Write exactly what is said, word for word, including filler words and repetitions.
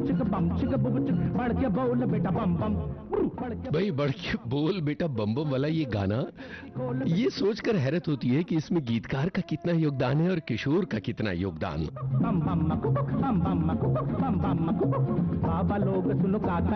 चिक बम चिक बुब चिक बढ़ के बोल बेटा बम बम भाई बढ़ के बोल बेटा बम बम वाला ये गाना, ये सोचकर हैरत होती है कि इसमें गीतकार का कितना योगदान है और किशोर का कितना योगदान। बम बम मकुक बम बम मकुक बम बम मकुक बाबा लोग सुनो काका